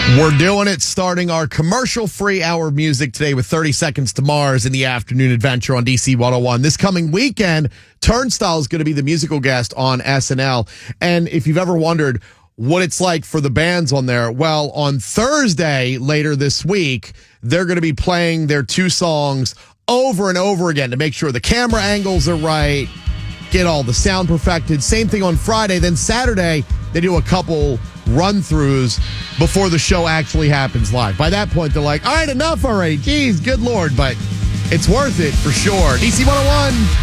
We're doing it, starting our commercial-free hour of music today with 30 Seconds to Mars in the afternoon adventure on DC 101. This coming weekend, Turnstile is going to be the musical guest on SNL. And if you've ever wondered what it's like for the bands on there, well, on Thursday later this week, they're going to be playing their two songs over and over again to make sure the camera angles are right, get all the sound perfected. Same thing on Friday. Then Saturday, they do a couple run-throughs before the show actually happens live. By that point, they're like, all right, enough already. Geez, good Lord. But it's worth it for sure. DC 101.